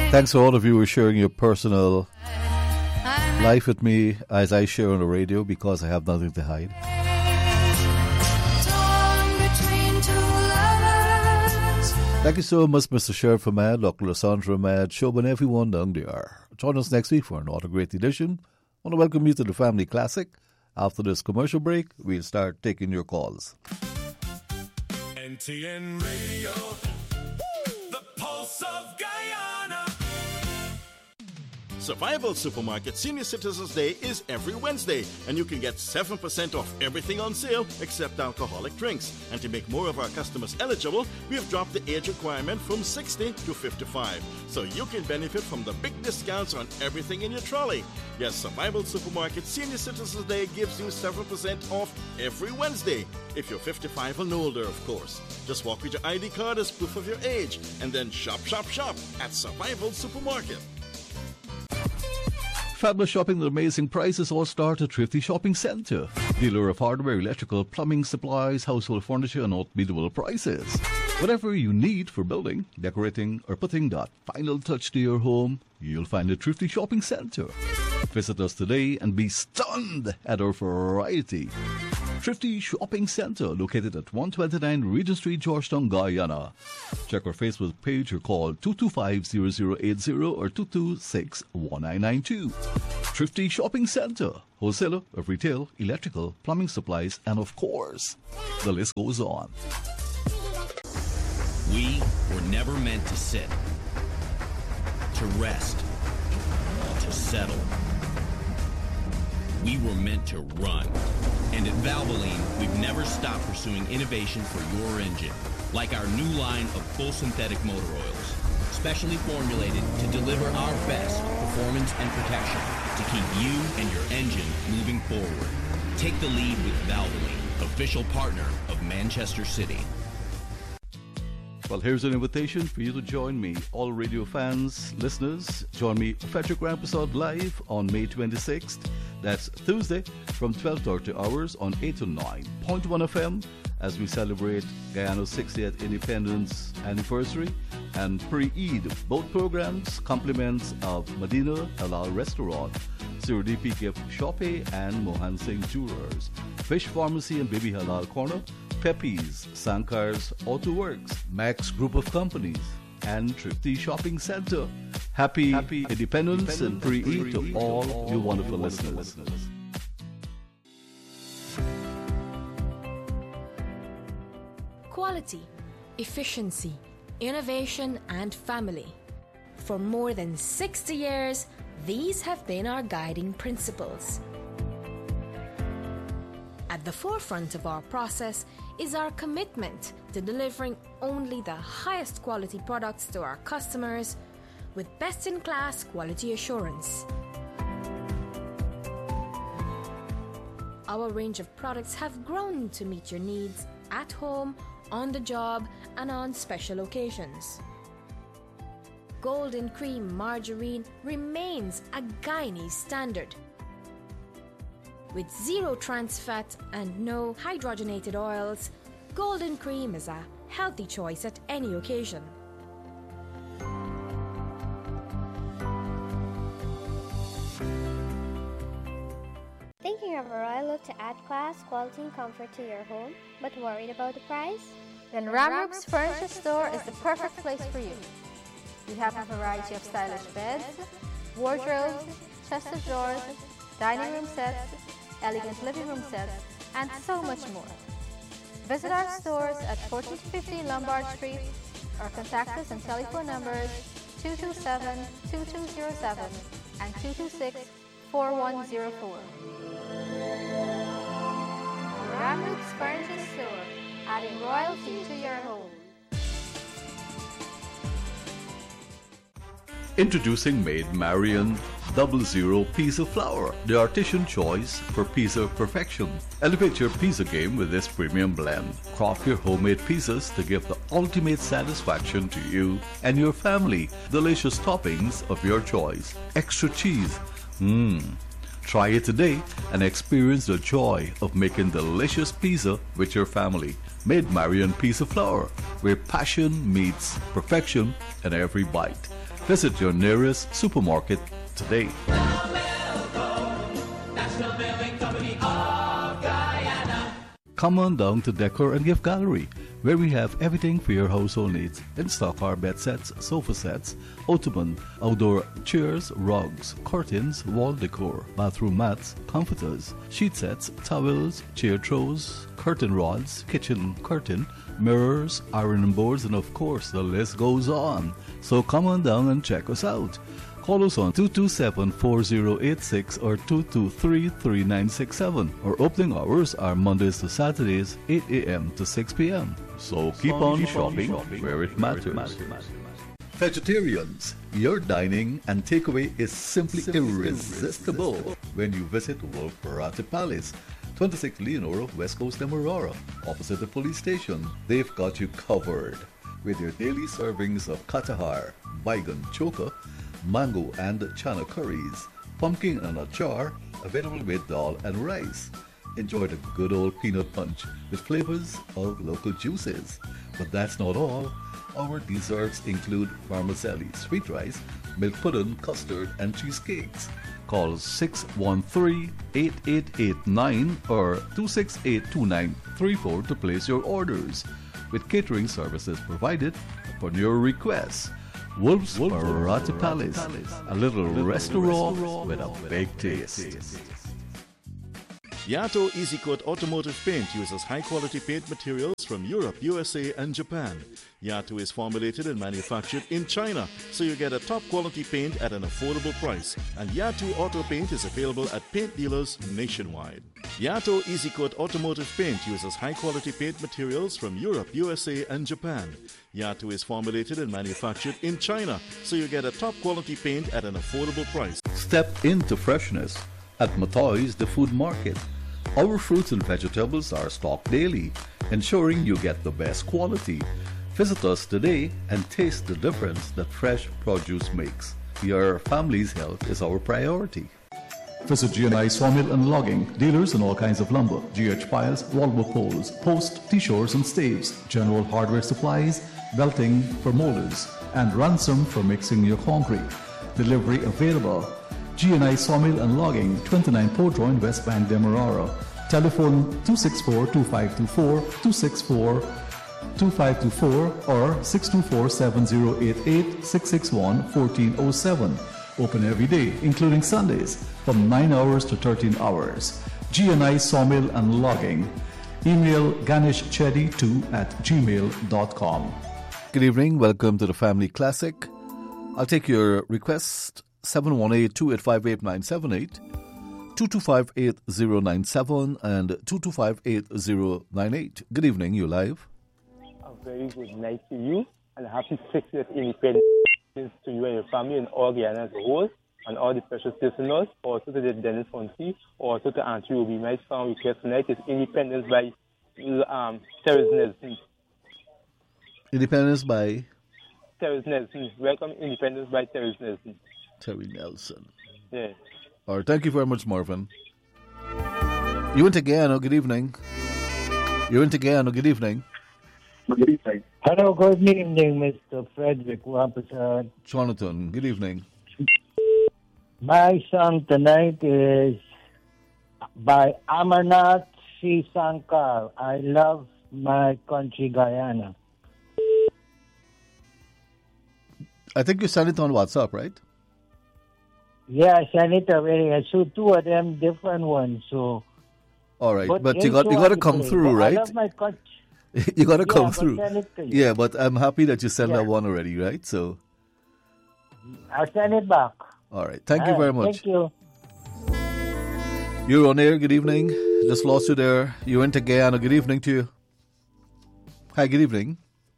Thanks to all of you who are sharing your personal life with me as I share on the radio because I have nothing to hide. Thank you so much, Mr. Sheriff Ahmad, Dr. Lysandra Ahmad, Shoban, everyone down there. Join us next week for another great edition. I want to welcome you to the Family Classic. After this commercial break, we'll start taking your calls. NTN Radio, the pulse of Guyana. Survival Supermarket Senior Citizens Day is every Wednesday, and you can get 7% off everything on sale except alcoholic drinks. And to make more of our customers eligible, we have dropped the age requirement from 60 to 55, so you can benefit from the big discounts on everything in your trolley. Yes, Survival Supermarket Senior Citizens Day gives you 7% off every Wednesday, if you're 55 and older, of course. Just walk with your ID card as proof of your age, and then shop, shop, shop at Survival Supermarket. Fabulous shopping at amazing prices all start at Thrifty Shopping Centre. Dealer of hardware, electrical, plumbing, supplies, household furniture and unbeatable prices. Whatever you need for building, decorating or putting that final touch to your home, you'll find at Thrifty Shopping Centre. Visit us today and be stunned at our variety. Thrifty Shopping Centre, located at 129 Regent Street, Georgetown, Guyana. Check our Facebook page or call 225-0080 or 226-1992. Thrifty Shopping Centre, wholesaler of retail, electrical, plumbing supplies, and of course, the list goes on. We were never meant to sit, to rest, to settle. We were meant to run. And at Valvoline, we've never stopped pursuing innovation for your engine, like our new line of full synthetic motor oils, specially formulated to deliver our best performance and protection to keep you and your engine moving forward. Take the lead with Valvoline, official partner of Manchester City. Well, here's an invitation for you to join me. All radio fans, listeners, join me Frederick Rampersad live on May 26th. That's Tuesday from 12:30 hours on 809.1 FM as we celebrate Guyana's 60th Independence Anniversary and pre-Eid. Both programs compliments of Medina Halal Restaurant, Sir D.P. Gift Shoppe and Mohan Singh Jewelers, Fish Pharmacy and Baby Halal Corner, Pepe's, Sankar's Auto Works, Max Group of Companies, and Thrifty Shopping Centre. Happy Independence and pre-Eid to all you wonderful listeners. Quality, efficiency, innovation, and family. For more than 60 years, these have been our guiding principles. At the forefront of our process is our commitment to delivering only the highest quality products to our customers with best-in-class quality assurance. Our range of products have grown to meet your needs at home, on the job, and on special occasions. Golden Cream Margarine remains a Guyanese standard. With zero trans fat and no hydrogenated oils, Golden Cream is a healthy choice at any occasion. Thinking of a royal look to add class, quality, and comfort to your home, but worried about the price? Then Ramrooks Furniture Store is the perfect place for you. We have a variety of stylish beds, wardrobes, chest of drawers, dining room sets, elegant living room sets, and so much more. Visit our stores at 1450 Lombard Street or contact us on telephone numbers 227-2207 and 226-4104. Ramrooks Furniture Store, adding royalty to your home. Introducing Maid Marian 00 Pizza Flour, the artisan choice for pizza perfection. Elevate your pizza game with this premium blend. Craft your homemade pizzas to give the ultimate satisfaction to you and your family. Delicious toppings of your choice. Extra cheese. Try it today and experience the joy of making delicious pizza with your family. Maid Marian Pizza Flour, where passion meets perfection in every bite. Visit your nearest supermarket today. Come on down to Decor and Gift Gallery, where we have everything for your household needs. In stock are bed sets, sofa sets, ottoman, outdoor chairs, rugs, curtains, wall decor, bathroom mats, comforters, sheet sets, towels, chair throws, curtain rods, kitchen curtain, mirrors, ironing boards, and of course the list goes on. So come on down and check us out. Call us on 227-4086 or 223-3967. Our opening hours are Mondays to Saturdays, 8 a.m. to 6 p.m. So keep on shopping where it matters. Vegetarians, your dining and takeaway is simply irresistible when you visit Wolf Parati Palace, 26 Leonora, West Coast Demerara, opposite the police station. They've got you covered with your daily servings of katahar, baigan choka, mango and chana curries, pumpkin and achar, available with dal and rice. Enjoy the good old peanut punch with flavors of local juices. But that's not all. Our desserts include vermicelli, sweet rice, milk pudding, custard and cheesecakes. Call 613-8889 or 268-2934 to place your orders, with catering services provided upon your request. Wolf's Parati Palace, a little restaurant with a big taste. Yato Easy Coat Automotive Paint uses high-quality paint materials from Europe, USA, and Japan. Yato is formulated and manufactured in China, so you get a top-quality paint at an affordable price. And Yato Auto Paint is available at paint dealers nationwide. Yato Easy Coat Automotive Paint uses high-quality paint materials from Europe, USA, and Japan. Yato is formulated and manufactured in China, so you get a top-quality paint at an affordable price. Step into freshness at Matoy's The Food Market. Our fruits and vegetables are stocked daily, ensuring you get the best quality. Visit us today and taste the difference that fresh produce makes. Your family's health is our priority. Visit G&I Sawmill and Logging, dealers in all kinds of lumber, GH piles, wallboard poles, post, T-shores and staves, general hardware supplies, belting for molders, and ransom for mixing your concrete. Delivery available. G&I Sawmill and Logging, 29 Port Road, West Bank, Demerara. Telephone 264-2524, 264-2524 or 624-7088-661-1407. Open every day, including Sundays, from 9 hours to 13 hours. G&I Sawmill and Logging. Email ganeshchetty2@gmail.com. Good evening. Welcome to the Family Classic. I'll take your request. 718-285-8978, 225-8097 and 225-8098. Good evening, you live. A very good night to you and a happy 60th independence to you and your family and all Guyana as a whole, and all the precious listeners, also to the Dennis Fonsi, also to Auntie Ruby. My song request tonight is Independence by Terrence Nelson. Independence by? Terrence Nelson. Welcome, Independence by Terrence Nelson. Terry Nelson. Yeah. All right. Thank you very much, Marvin. You went to Guyana. Good evening. You went to Guyana. Good evening. Good evening. Hello. Good evening, Mr. Frederick Wampasad. Jonathan. Good evening. My song tonight is by Amarnath C. Sankar. I love my country, Guyana. I think you sent it on WhatsApp, right? Yeah, I sent it already. I saw two of them different ones. So, all right, but you got to come through, right? I love my country. You got to come through. Send it to you. Yeah, but I'm happy that you sent that one already, right? So I'll send it back. All right, thank you very much. Thank you. You're on air. Good evening. Just lost you there. You went to Guyana. Good evening to you. Hi. Good evening.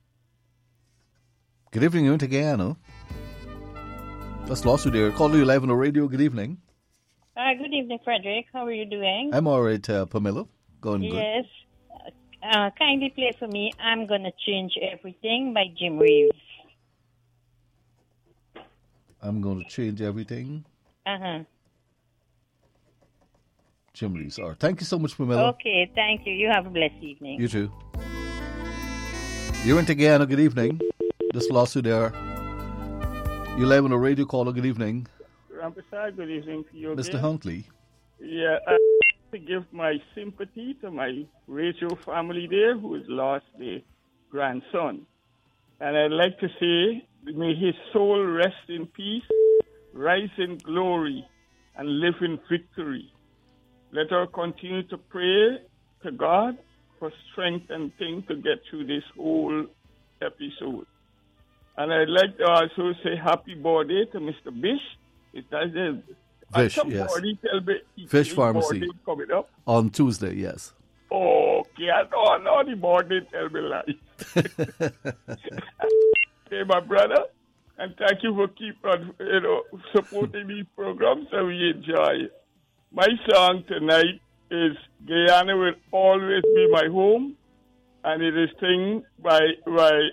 Good evening. You went to Guyana. Just lost you there. Call you live on the radio. Good evening. Good evening, Frederick. How are you doing? I'm all right, Pamela. Going good. Yes. Kindly play for me I'm Gonna Change Everything by Jim Reeves. I'm going to change everything. Jim Reeves. All right. Thank you so much, Pamela. Okay, thank you. You have a blessed evening. You too. You went to Guyana. Good evening. Just lost you there. You're live on a radio caller. Good evening. Rampersad, good evening to you Mr. again. Huntley. Yeah, I want to give my sympathy to my radio family there who has lost their grandson. And I'd like to say, may his soul rest in peace, rise in glory, and live in victory. Let her continue to pray to God for strength and things to get through this whole episode. And I'd like to also say happy birthday to Mr. Bish. It does Fish, yes. Tell me Fish his Pharmacy. birthday coming up. On Tuesday, yes. Okay, I know the birthday tell me lies. Hey, my brother, and thank you for keep on supporting these programs that we enjoy. My song tonight is Guyana Will Always Be My Home, and it is sung by the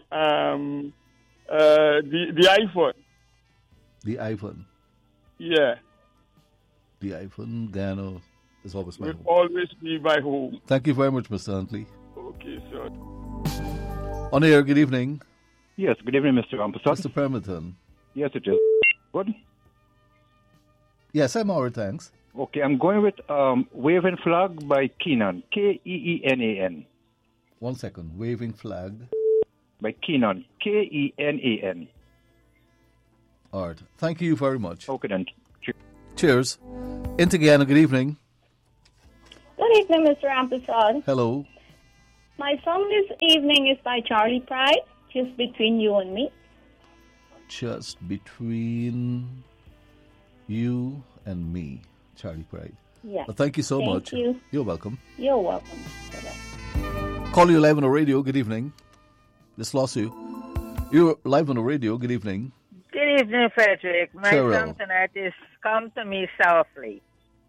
iPhone. The iPhone. Yeah. The iPhone, Guyana is always my Will home. always be my home. Thank you very much, Mr. Huntley. Okay, sir. On air, good evening. Yes, good evening, Mr. Rampersad. Mr. Permiton. Yes, it is. Good. Yes, I'm all right, thanks. Okay, I'm going with Waving Flag by Keenan. Keenan. 1 second. Waving Flag. By Keenan. Kenan. All right. Thank you very much. Okay, then. Cheers. Into Guyana, good evening. Good evening, Mr. Ampersad. Hello. My song this evening is by Charlie Pride, Just Between You and Me. Just between you and me, Charlie Pride. Yeah. Well, thank you so much. Thank you. You're welcome. You're welcome. Bye-bye. Call you live on the radio. Good evening. Just lost you. You're live on the radio. Good evening. Good evening, Frederick. My Cheryl. song tonight is Come to Me Softly.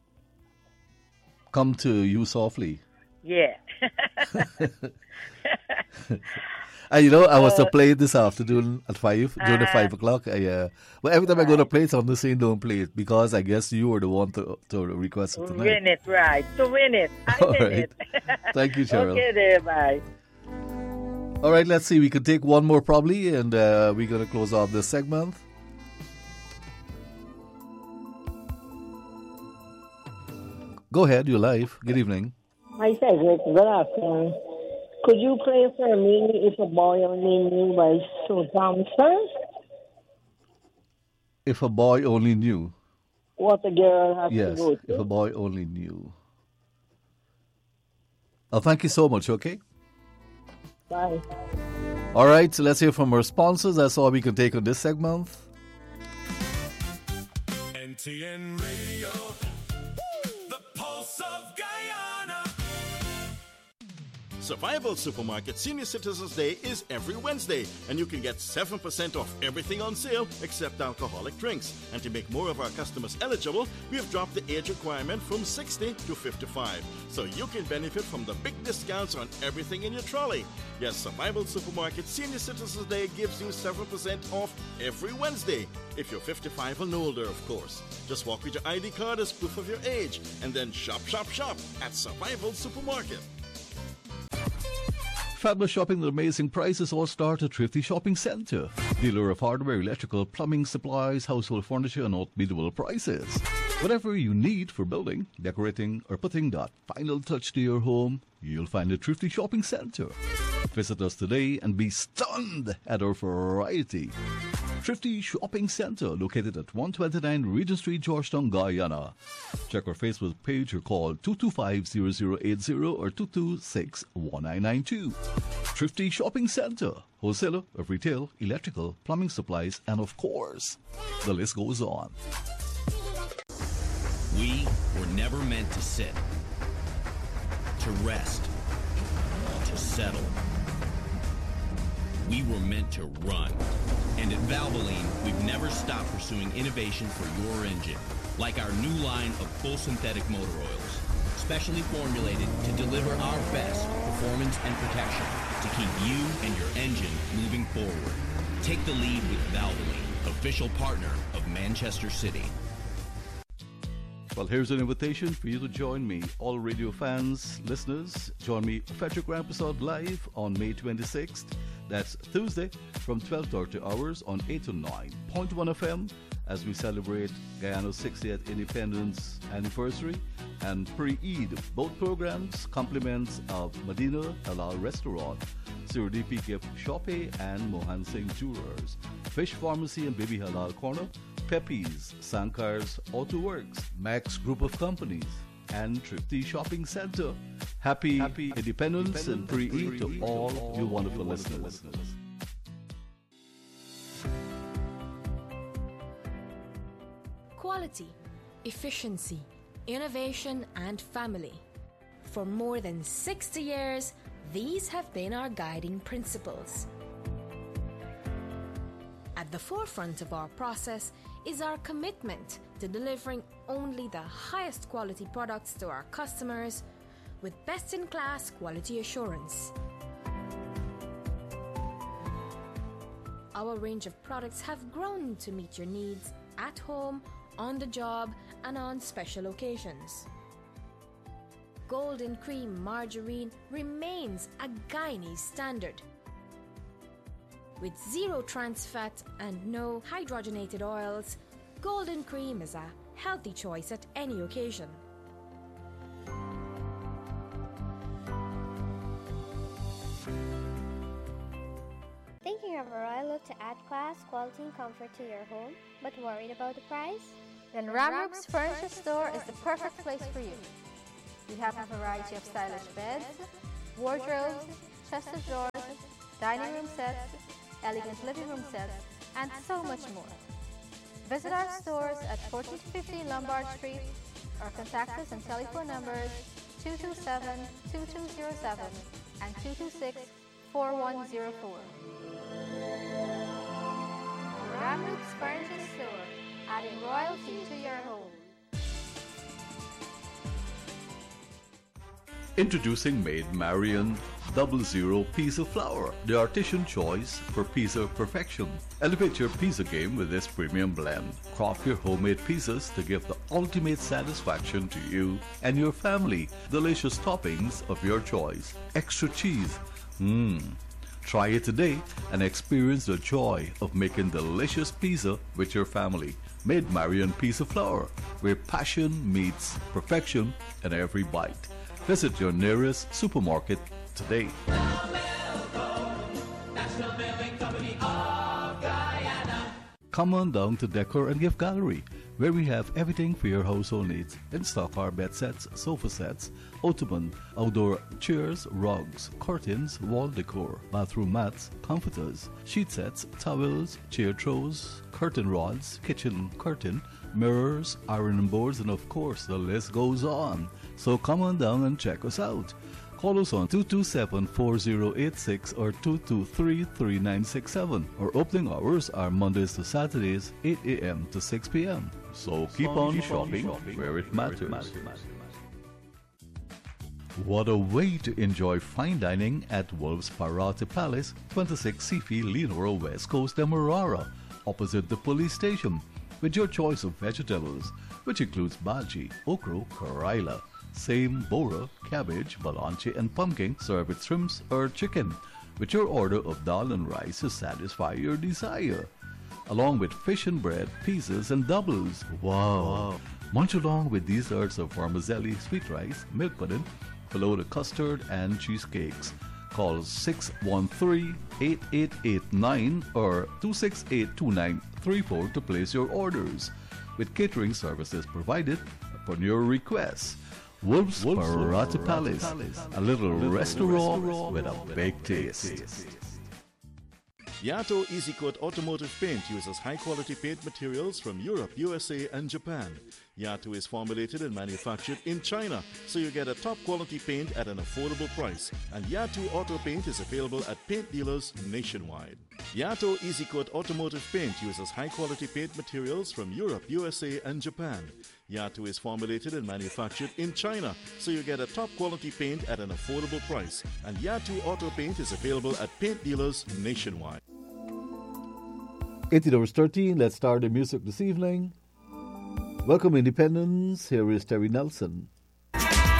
Come to you softly. Yeah. And you know, I was to play it this afternoon at 5, during the 5 o'clock. Well, every time I go to play it, someone saying don't play it because I guess you were the one to request it tonight. Win it, right. To win it. I All win right. it. Thank you, Cheryl. Okay, there, bye. All right, let's see. We can take one more probably, and we're going to close off this segment. Go ahead, you're live. Good evening. Hi, Cedric. Good afternoon. Could you play for me If a Boy Only Knew by Sue Thompson? If a boy only knew. What a girl has Yes, to go if through. a boy only knew. Oh, thank you so much, okay? Bye. All right, so let's hear from our sponsors. That's all we can take on this segment. NTN Radio, the pulse of Guyana. Survival Supermarket Senior Citizens Day is every Wednesday, and you can get 7% off everything on sale except alcoholic drinks. And to make more of our customers eligible, we have dropped the age requirement from 60 to 55, so you can benefit from the big discounts on everything in your trolley. Yes, Survival Supermarket Senior Citizens Day gives you 7% off every Wednesday. If you're 55 and older, of course. Just walk with your ID card as proof of your age, and then shop, shop, shop at Survival Supermarket. Fabulous shopping with amazing prices all start at Thrifty Shopping Centre. Dealer of hardware, electrical, plumbing, supplies, household furniture and unbeatable prices. Whatever you need for building, decorating or putting that final touch to your home, you'll find at Thrifty Shopping Centre. Visit us today and be stunned at our variety. Thrifty Shopping Centre, located at 129 Regent Street, Georgetown, Guyana. Check our Facebook page or call 225-0080 or 226-1992. Thrifty Shopping Centre, wholesaler of retail, electrical, plumbing supplies, and of course, the list goes on. We were never meant to sit, to rest, to settle. We were meant to run. And at Valvoline, we've never stopped pursuing innovation for your engine, like our new line of full synthetic motor oils, specially formulated to deliver our best performance and protection to keep you and your engine moving forward. Take the lead with Valvoline, official partner of Manchester City. Well, here's an invitation for you to join me. All radio fans, listeners, join me Frederick Rampersad live on May 26th. That's Tuesday from 12:30 hours on 809.1 FM as we celebrate Guyana's 60th independence anniversary and pre-Eid. Both programs compliments of Medina Halal Restaurant, Sir DP Gift Shop and Mohan Singh Jewelers, Fish Pharmacy and Baby Halal Corner, Pepe's, Sankar's Auto Works, Max Group of Companies, and Thrifty Shopping Center. Happy Independence and pre-Eid to all you wonderful listeners. Quality, efficiency, innovation, and family. For more than 60 years, these have been our guiding principles. At the forefront of our process is our commitment to delivering only the highest quality products to our customers with best-in-class quality assurance. Our range of products have grown to meet your needs at home, on the job, and on special occasions. Golden Cream Margarine remains a Guyanese standard. With zero trans fat and no hydrogenated oils, Golden Cream is a healthy choice at any occasion. Thinking of a royal look to add class, quality, and comfort to your home, but worried about the price? Then Ramrooks Furniture Store is the perfect place for you. We have a variety of stylish beds, wardrobes, chest of drawers, dining room sets, elegant living room sets, and so much more. Visit our stores at 14-15 Lombard Street or contact us on telephone numbers 227-2207 and 226-4104. Ramrooks Furniture Store, adding royalty to your home. Introducing Maid Marian 00 Pizza Flour, the artisan choice for pizza perfection. Elevate your pizza game with this premium blend. Craft your homemade pizzas to give the ultimate satisfaction to you and your family. Delicious toppings of your choice. Extra cheese. Try it today and experience the joy of making delicious pizza with your family. Maid Marian Pizza Flour, where passion meets perfection in every bite. Visit your nearest supermarket today. Come on down to Decor and Gift Gallery, where we have everything for your household needs. In stock are bed sets, sofa sets, ottoman, outdoor chairs, rugs, curtains, wall decor, bathroom mats, comforters, sheet sets, towels, chair throws, curtain rods, kitchen curtain, mirrors, ironing boards, and of course the list goes on. So come on down and check us out. Call us on 227-4086 or 223-3967. Our opening hours are Mondays to Saturdays, 8 a.m. to 6 p.m. So keep on shopping where it matters. What a way to enjoy fine dining at Wolves Parate Palace, 26 Sifi, Leonora, West Coast, Demerara, opposite the police station, with your choice of vegetables, which includes bhaji, okra, karaila, same, bora, cabbage, balanche, and pumpkin, served with shrimps or chicken, with your order of dal and rice to satisfy your desire, along with fish and bread, pizzas, and doubles. Wow! Munch along with desserts of vermicelli, sweet rice, milk pudding, followed with custard and cheesecakes. Call 613-8889 or 268-2934 to place your orders, with catering services provided upon your request. Wolves Parate Palace, a little restaurant with a big taste. Yato Easy Coat Automotive Paint uses high-quality paint materials from Europe, USA, and Japan. Yato is formulated and manufactured in China, so you get a top-quality paint at an affordable price. And Yato Auto Paint is available at paint dealers nationwide. Yato Easy Coat Automotive Paint uses high-quality paint materials from Europe, USA, and Japan. Yato is formulated and manufactured in China, so you get a top-quality paint at an affordable price. And Yato Auto Paint is available at paint dealers nationwide. 18:13, let's start the music this evening. Welcome Independence, here is Terry Nelson.